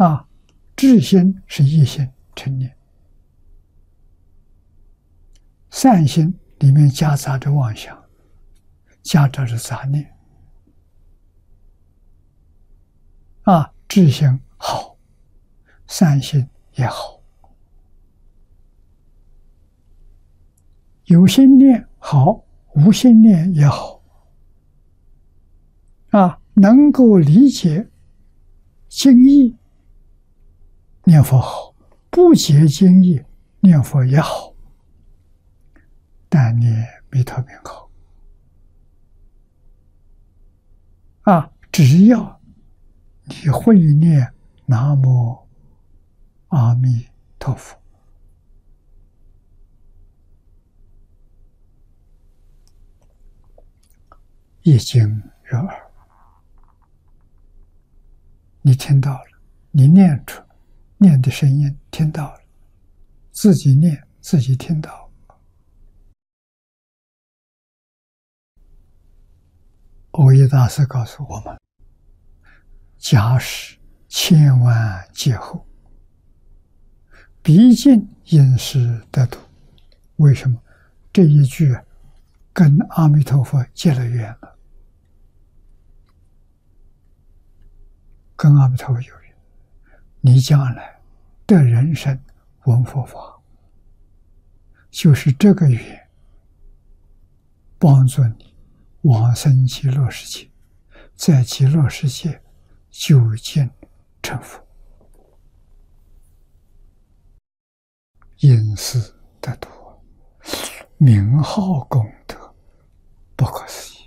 啊，智心是一心成念，善心里面夹杂着妄想，夹杂着杂念。啊，智心好，善心也好，有心念好，无心念也好。啊，能够理解经义，念佛好；不解经义，念佛也好。但念弥陀名好。啊，只要你会念南无阿弥陀佛，一经入耳，你听到了，你念出念的声音听到了，自己念自己听到了。蕅益大师告诉我们：假使千万劫后，毕竟因时得度。为什么？这一句跟阿弥陀佛结了缘了，跟阿弥陀佛有缘，你将来得人生闻佛法，就是这个缘帮助你往生极乐世界，在极乐世界究竟成佛，因时得度，名号功德不可思议。